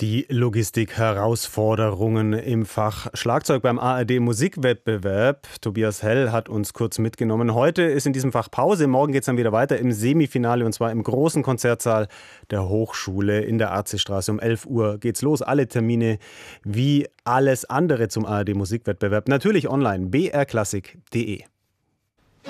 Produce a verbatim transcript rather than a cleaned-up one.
Die Logistik-Herausforderungen im Fach Schlagzeug beim A R D-Musikwettbewerb. Tobias Hell hat uns kurz mitgenommen. Heute ist in diesem Fach Pause. Morgen geht es dann wieder weiter im Semifinale und zwar im großen Konzertsaal der Hochschule in der Arzestraße. Um elf Uhr geht's los. Alle Termine wie alles andere zum A R D-Musikwettbewerb natürlich online. b r klassik punkt d e